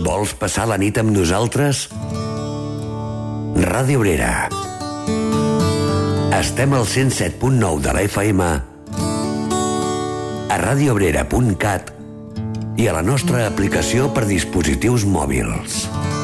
Vols passar la nit amb nosaltres? Ràdio Obrera. Estem al 107.9 de la FM, a radioobrera.cat i a la nostra aplicació per dispositius mòbils.